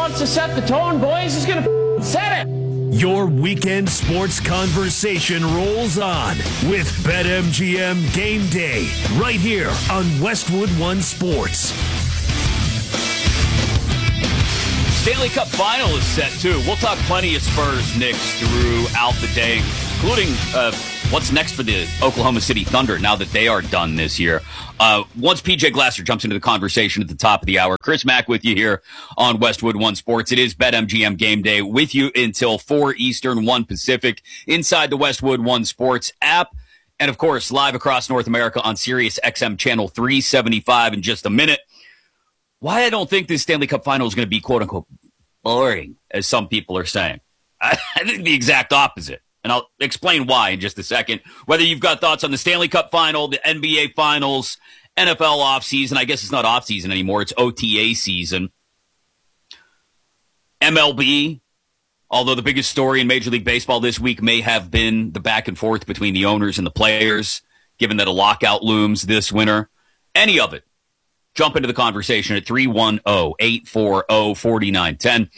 wants to set the tone, boys, he's going to set it. Your weekend sports conversation rolls on with BetMGM Game Day right here on Westwood One Sports. Stanley Cup Final is set, too. We'll talk plenty of Spurs, Knicks throughout the day, including what's next for the Oklahoma City Thunder now that they are done this year. Once PJ Glasser jumps into the conversation at the top of the hour, Chris Mack with you here on Westwood One Sports. It is BetMGM Game Day with you until 4 Eastern, 1 Pacific, inside the Westwood One Sports app. And, of course, live across North America on Sirius XM Channel 375 in just a minute. Why I don't think this Stanley Cup Final is going to be, quote-unquote, boring, as some people are saying. I think the exact opposite. And I'll explain why in just a second. Whether you've got thoughts on the Stanley Cup Final, the NBA Finals, NFL offseason. I guess it's not offseason anymore. It's OTA season. MLB, although the biggest story in Major League Baseball this week may have been the back and forth between the owners and the players, given that a lockout looms this winter. Any of it. Jump into the conversation at 310-840-4910.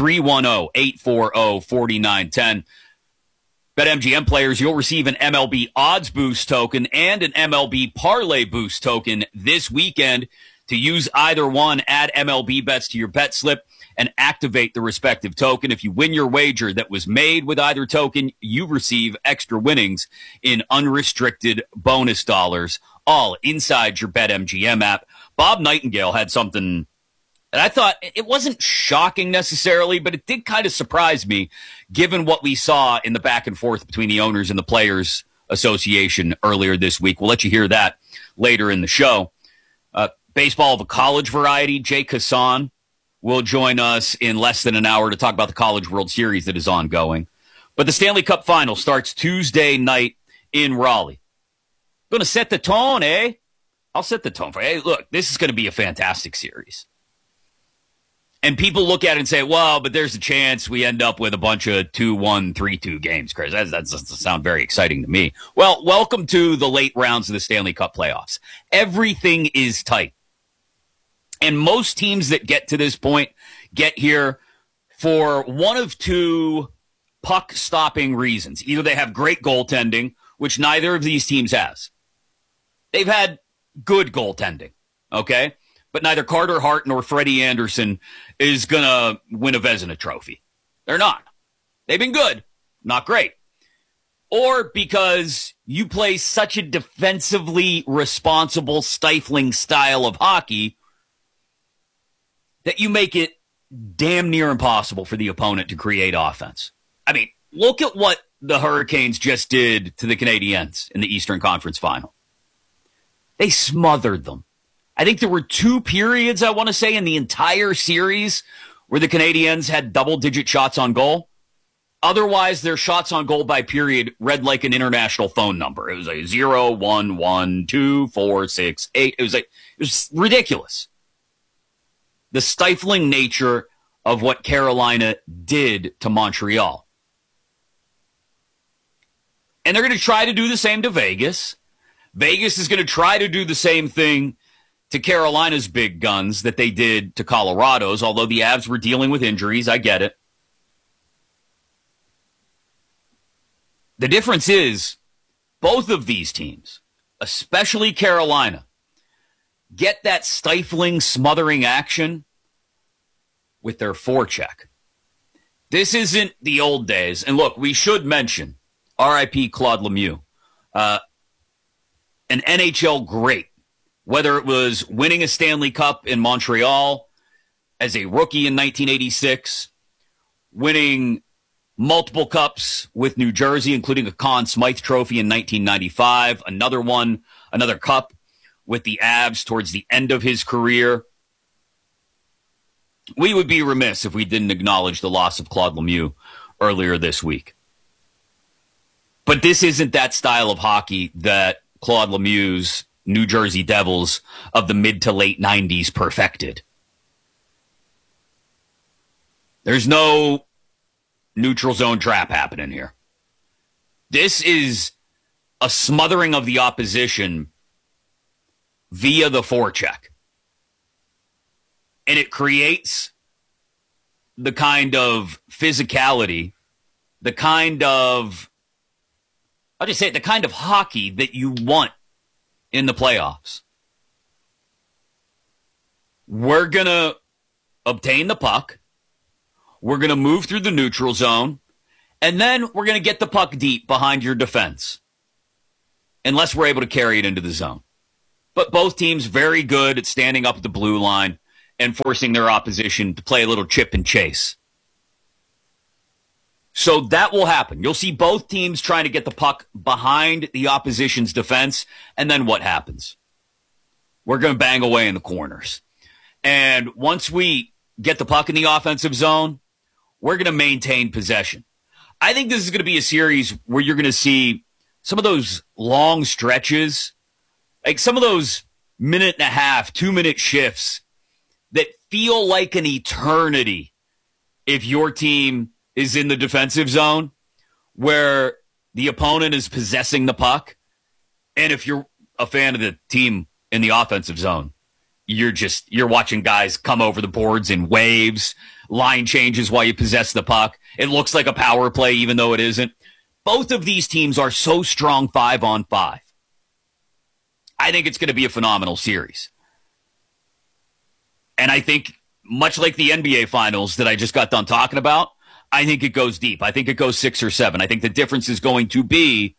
310-840-4910. BetMGM players, you'll receive an MLB Odds Boost token and an MLB Parlay Boost token this weekend. To use either one, add MLB bets to your bet slip and activate the respective token. If you win your wager that was made with either token, you receive extra winnings in unrestricted bonus dollars, all inside your BetMGM app. Bob Nightingale had something that I thought it wasn't shocking necessarily, but it did kind of surprise me given what we saw in the back and forth between the owners and the Players Association earlier this week. We'll let you hear that later in the show. Baseball of a college variety, Jay Kassan will join us in less than an hour to talk about the College World Series that is ongoing. But the Stanley Cup Final starts Tuesday night in Raleigh. Going to set the tone, eh? I'll set the tone for you. Hey, look, this is going to be a fantastic series. And people look at it and say, well, but there's a chance we end up with a bunch of 2-1, 3-2 games, Chris. That doesn't sound very exciting to me. Well, welcome to the late rounds of the Stanley Cup playoffs. Everything is tight. And most teams that get to this point get here for one of two puck-stopping reasons. Either they have great goaltending, which neither of these teams has. They've had good goaltending, okay? But neither Carter Hart nor Freddie Anderson is going to win a Vezina trophy. They're not. They've been good, not great. Or because you play such a defensively responsible, stifling style of hockey that you make it damn near impossible for the opponent to create offense. I mean, look at what the Hurricanes just did to the Canadiens in the Eastern Conference Final. They smothered them. I think there were 2 periods, I want to say, in the entire series where the Canadiens had double-digit shots on goal. Otherwise, their shots on goal by period read like an international phone number. It was like 0, 1, 1, 2, 4, 6, 8. It was ridiculous. The stifling nature of what Carolina did to Montreal. And they're going to try to do the same to Vegas. Vegas is going to try to do the same thing to Carolina's big guns that they did to Colorado's, although the Avs were dealing with injuries. I get it. The difference is both of these teams, especially Carolina, get that stifling, smothering action with their forecheck. This isn't the old days. And look, we should mention R.I.P. Claude Lemieux, an NHL great, whether it was winning a Stanley Cup in Montreal as a rookie in 1986, winning multiple cups with New Jersey, including a Conn Smythe Trophy in 1995, another cup with the Avs towards the end of his career. We would be remiss if we didn't acknowledge the loss of Claude Lemieux earlier this week. But this isn't that style of hockey that Claude Lemieux's New Jersey Devils of the mid to late 90s perfected. There's no neutral zone trap happening here. This is a smothering of the opposition via the forecheck. And it creates the kind of physicality, the kind of hockey that you want in the playoffs. We're going to obtain the puck. We're going to move through the neutral zone. And then we're going to get the puck deep behind your defense. Unless we're able to carry it into the zone. But both teams very good at standing up at the blue line and forcing their opposition to play a little chip and chase. So that will happen. You'll see both teams trying to get the puck behind the opposition's defense. And then what happens? We're going to bang away in the corners. And once we get the puck in the offensive zone, we're going to maintain possession. I think this is going to be a series where you're going to see some of those long stretches, like some of those 1.5 minute, 2 minute shifts that feel like an eternity if your team is in the defensive zone where the opponent is possessing the puck. And if you're a fan of the team in the offensive zone, you're watching guys come over the boards in waves, line changes while you possess the puck. It looks like a power play even though it isn't. Both of these teams are so strong 5-on-5. I think it's going to be a phenomenal series. And I think, much like the NBA Finals that I just got done talking about, I think it goes deep. I think it goes 6 or 7. I think the difference is going to be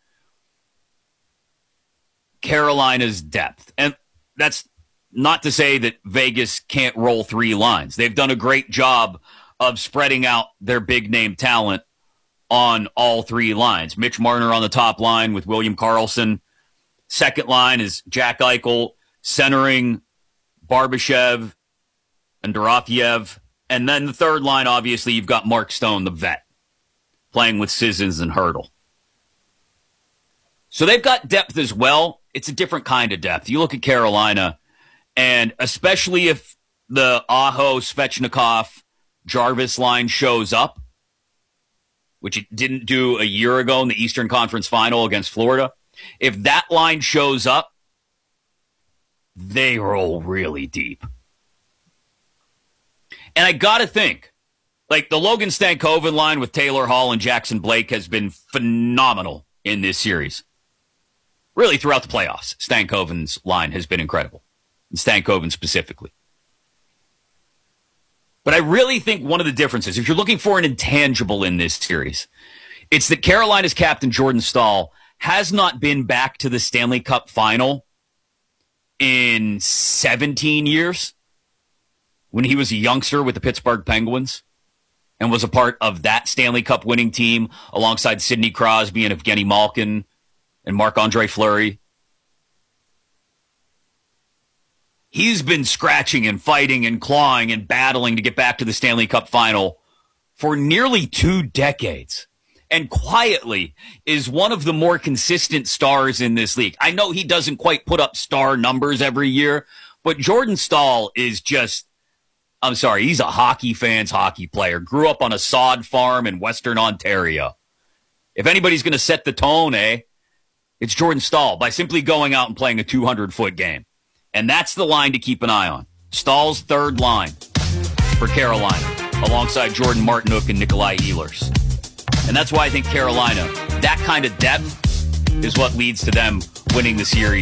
Carolina's depth. And that's not to say that Vegas can't roll 3 lines. They've done a great job of spreading out their big-name talent on all 3 lines. Mitch Marner on the top line with William Karlsson. Second line is Jack Eichel centering Barbashev and Dorofeyev. And then the third line, obviously, you've got Mark Stone, the vet, playing with Sissons and Hurdle. So they've got depth as well. It's a different kind of depth. You look at Carolina, and especially if the Aho, Svechnikov, Jarvis line shows up, which it didn't do a year ago in the Eastern Conference Final against Florida. If that line shows up, they roll really deep. And I got to think, like the Logan Stankoven line with Taylor Hall and Jackson Blake has been phenomenal in this series. Really throughout the playoffs, Stankoven's line has been incredible. And Stankoven specifically. But I really think one of the differences, if you're looking for an intangible in this series, it's that Carolina's captain, Jordan Staal, has not been back to the Stanley Cup final in 17 years when he was a youngster with the Pittsburgh Penguins and was a part of that Stanley Cup winning team alongside Sidney Crosby and Evgeny Malkin and Marc-Andre Fleury. He's been scratching and fighting and clawing and battling to get back to the Stanley Cup final for nearly 2 decades. And quietly is one of the more consistent stars in this league. I know he doesn't quite put up star numbers every year, but Jordan Staal is just, I'm sorry, he's a hockey fan's hockey player. Grew up on a sod farm in Western Ontario. If anybody's going to set the tone, it's Jordan Staal by simply going out and playing a 200-foot game. And that's the line to keep an eye on. Staal's third line for Carolina, alongside Jordan Martinook and Nikolai Ehlers. And that's why I think Carolina, that kind of depth is what leads to them winning the series